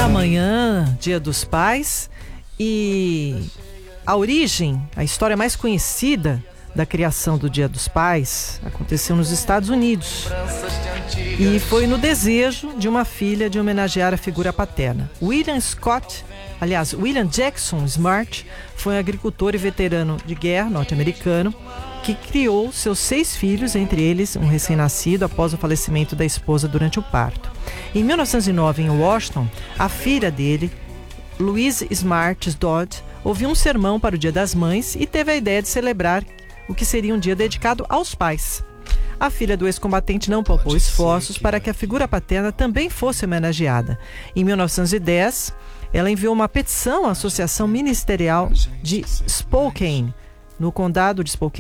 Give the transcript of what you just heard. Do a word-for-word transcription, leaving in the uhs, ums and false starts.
Amanhã, Dia dos Pais, e a origem, a história mais conhecida da criação do Dia dos Pais aconteceu nos Estados Unidos e foi no desejo de uma filha de homenagear a figura paterna. William Scott, aliás, William Jackson Smart, foi um agricultor e veterano de guerra norte-americano que criou seus seis filhos, entre eles um recém-nascido, após o falecimento da esposa durante o parto. Em mil novecentos e nove, em Washington, a filha dele, Louise Smart Dodd, ouviu um sermão para o Dia das Mães e teve a ideia de celebrar o que seria um dia dedicado aos pais. A filha do ex-combatente não poupou esforços para que a figura paterna também fosse homenageada. Em mil novecentos e dez, ela enviou uma petição à Associação Ministerial de Spokane, no condado de Spokane,